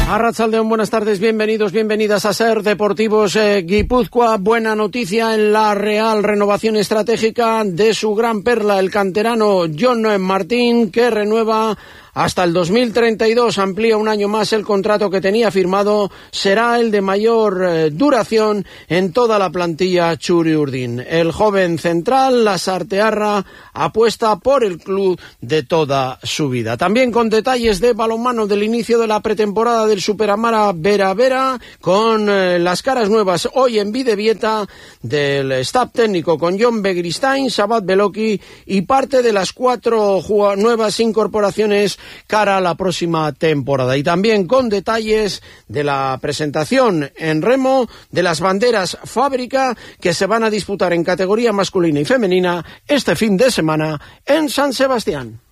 Arratsaldeon, buenas tardes, bienvenidos, bienvenidas a Ser Deportivos Guipúzcoa. Buena noticia en la real renovación estratégica de su gran perla, el canterano Jon Martín, que renueva hasta el 2032, amplía un año más el contrato que tenía firmado, será el de mayor duración en toda la plantilla Txuri-Urdin. El joven central, lasartearra, apuesta por el club de toda su vida. También con detalles de balonmano del inicio de la pretemporada del Superamara Vera Vera, con las caras nuevas hoy en Bidebieta del staff técnico, con Jon Begristain, Sabat Beloki y parte de las 4 nuevas incorporaciones cara a la próxima temporada. Y también con detalles de la presentación en remo de las banderas fábrica que se van a disputar en categoría masculina y femenina este fin de semana en San Sebastián.